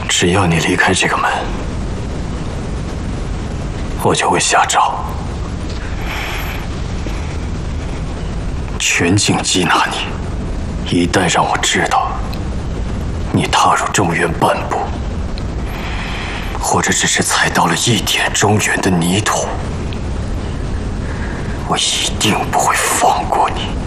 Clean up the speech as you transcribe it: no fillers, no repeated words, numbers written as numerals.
只要你离开这个门，我就会下诏，全境缉拿你。一旦让我知道你踏入中原半步，或者只是踩到了一点中原的泥土，我一定不会放过你。